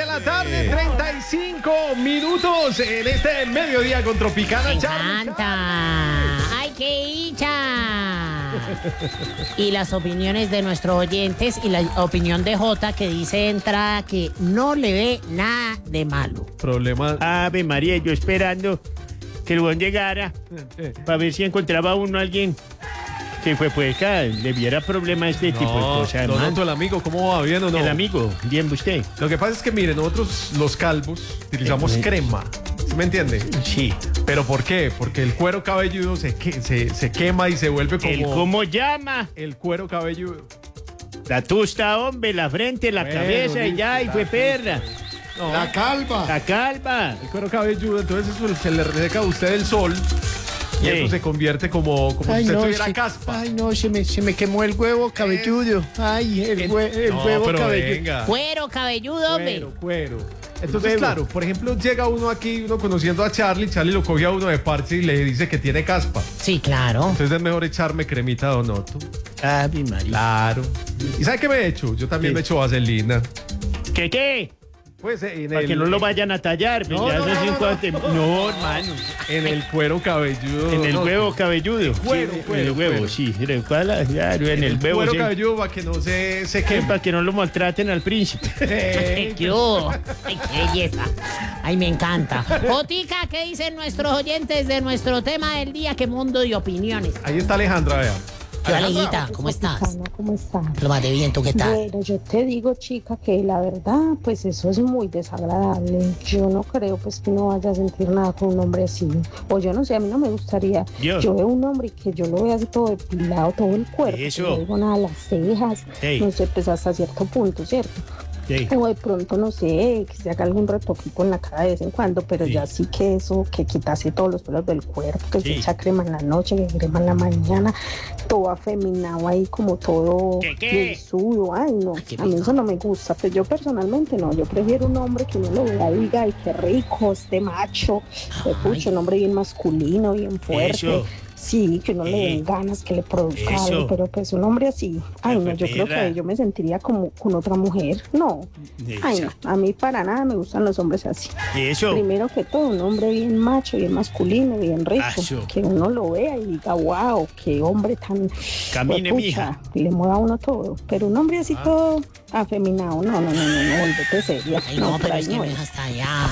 la tarde, 35 minutos en este mediodía con Tropicana. Me encanta. ¡Ay, qué hincha! Y las opiniones de nuestros oyentes y la opinión de Jota, que dice de entrada que no le ve nada de malo. Problema. Ave María, yo esperando que el buen llegara para ver si encontraba uno a alguien que le viera problema a este tipo de cosas. El amigo, ¿cómo va? ¿Bien o no? El amigo, bien usted. Lo que pasa es que, mire, nosotros los calvos utilizamos crema. ¿Sí me entiende? Sí. ¿Pero por qué? Porque el cuero cabelludo se quema y se vuelve como... ¿Cómo llama? El cuero cabelludo. La tusta, hombre, la frente, la cabeza y ya, y fue perra. No, La calva. La calva. el cuero cabelludo, entonces eso se le reseca a usted el sol y Sí. eso se convierte como si usted tuviera caspa. Ay, no, se me quemó el huevo cabelludo. Ay, el huevo pero cabelludo. venga. Cuero cabelludo, hombre. Cuero. Entonces, Huevo. claro, por ejemplo, llega uno aquí, uno conociendo a Charlie lo coge a uno de parche y le dice que tiene caspa. Sí, claro. Entonces es mejor echarme cremita Donoto. Ave María. Claro. ¿Y sabe qué me he hecho? Yo también ¿Qué? me he hecho vaselina. ¿Qué? Pues en Para que no lo vayan a tallar. No, ya no, eso no, sí, no, cuate- no, hermano. en el cuero cabelludo. En el Donoto. huevo cabelludo. Cuero, Sí, cuero, en el huevo, cuero. sí. Claro, en el huevo. Cuero sí. cabelludo para que no se queme. Para que no lo maltraten al príncipe. Ay, qué hubo. Ay, qué belleza. Ay, me encanta. Jotica, ¿qué dicen nuestros oyentes de nuestro tema del día? ¿Qué mundo de opiniones? Ahí está Alejandra, vea. ¿Qué Aleguita? ¿Cómo estás? ¿Cómo estás? Lo más de bien, ¿tú qué tal? Bueno, yo te digo, chica, que la verdad, pues eso es muy desagradable. Yo no creo, pues, que no vaya a sentir nada con un hombre así. O yo no sé, a mí no me gustaría. Dios. Yo veo un hombre y que yo lo vea así todo depilado, todo el cuerpo. Eso. Que no digo nada, las cejas, Ey. no sé, pues hasta cierto punto, ¿cierto? Sí. O de pronto, no sé, que se haga algún retoquito en la cara de vez en cuando, pero Sí. ya sí que eso, que quitase todos los pelos del cuerpo, que se Sí. echa crema en la noche, que crema en la mañana, todo afeminado ahí, como todo ¿Qué? sudo. Ay, no, Ay, qué a mí rico. eso no me gusta, pues yo personalmente no, yo prefiero un hombre que uno lo vea y diga, ay, qué rico, este macho, de pucho, un hombre bien masculino, bien fuerte. Eso. Sí, que uno le den ganas, que le produzca Eso. algo, pero pues un hombre así, ay no, yo creo perra. que yo me sentiría como con otra mujer, no. Ay, no, a mí para nada me gustan los hombres así. Eso. Primero que todo, un hombre bien macho, bien masculino, bien rico. Eso. Que uno lo vea y diga, wow, qué hombre tan... Camine, huepucha", mija. y le mueva a uno todo. Pero un hombre así todo afeminado, no, volvete seria. Ay, no, por pero ahí es que no no es. es hasta allá.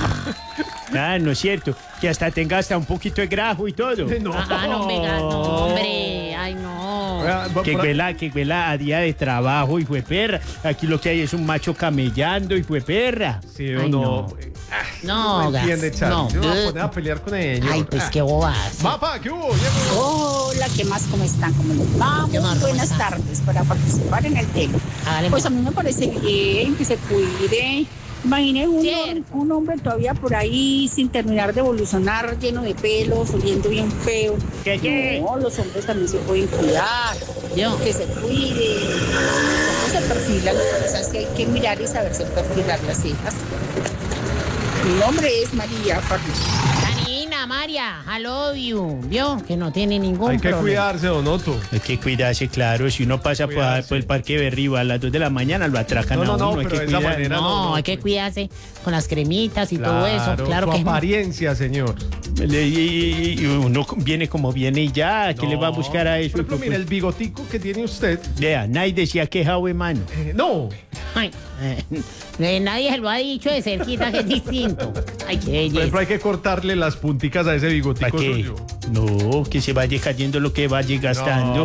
Ah, no es cierto. Que hasta tenga hasta un poquito de grajo y todo. No. No me no, hombre. Ay, no. Vea, Que huela a día de trabajo, hijo de perra. Aquí lo que hay es un macho camellando, hijo de perra. Sí o Ay, no. no. No, No entiende, gas, Charlie. no. Yo me voy a poner a pelear con ellos. Ay, pues qué bobas. Mafa, ¿qué hubo? Viejo? Hola, ¿qué más? ¿Cómo están? ¿Cómo les va? ¿Qué más? Muy ¿Cómo buenas están? tardes para participar en el tema. Hágale, Pues a mí me parece bien que se cuide. Imagine Cierto. un hombre todavía por ahí sin terminar de evolucionar, lleno de pelos, oliendo bien feo. ¿Qué? No, los hombres también se pueden cuidar, Yo. que se cuiden. Los hombres se perfilan, lo que pasa es que hay que mirar y saberse perfilar las cejas. Mi nombre es María Farris. Danina, María, I love you. ¿Vio? Que no tiene ningún Hay que problema. cuidarse, Donoto. Hay que cuidarse, claro. Si uno pasa por el parque Berrío a las 2 de la mañana, lo atracan No, a no, uno. Hay pero que de esa cuidar. manera No, hay que cuidarse con las cremitas y todo eso. Claro su que apariencia, señor. Y uno viene como viene y ya. ¿Qué le va a buscar a eso? Por ejemplo, mire, el bigotico que tiene usted. Vea, nadie decía que jave mano. No. Ay, nadie se lo ha dicho de cerquita que es distinto. Ay, qué Por ejemplo, belleza. hay que cortarle las punticas a ese ¿Para bigotico qué? suyo. No, que se vaya cayendo lo que vaya gastando.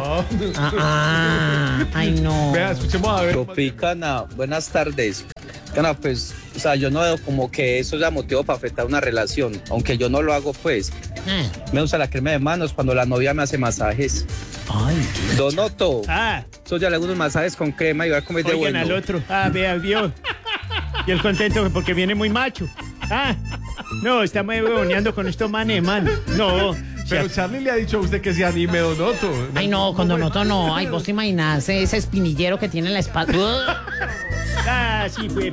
No. Ay, no. Vea, escuchemos a ver. Tropicana, buenas tardes. Cana, pues, o sea, yo no veo como que eso sea motivo para afectar una relación, aunque yo no lo hago, pues. Ah, Me usa la crema de manos cuando la novia me hace masajes. Ay, Donoto, Ah, eso ya le hago unos masajes con crema y va a comer de oigan bueno. al otro. Ah, vea, vio. Y el contento porque viene muy macho. Ah, no, está muy huevoneando con estos manes, man. No. Pero Charlie le ha dicho a usted que se anime, Donoto. ay, no, con Donoto no. Ay, vos te imaginas ese espinillero que tiene en la espalda. Ah, sí, fue